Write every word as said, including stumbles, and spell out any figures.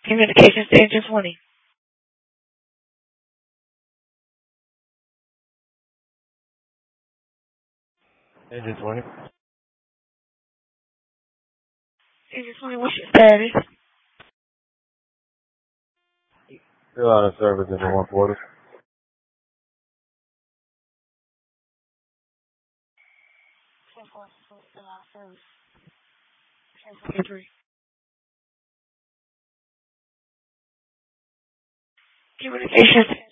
Communications to engine twenty. Engine twenty. Engine twenty, what's your status? Still out of service in the one forty. twenty-three. Communications